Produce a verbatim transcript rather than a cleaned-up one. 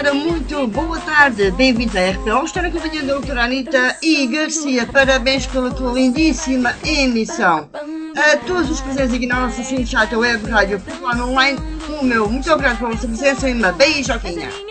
Ora, muito boa tarde, bem-vindos à R P O. Estou na companhia da doutora Anita e Garcia. Parabéns pela tua lindíssima emissão. A todos os presentes aqui na nossa chat web rádio Popular Online, o meu muito obrigado pela vossa presença e uma beijoquinha.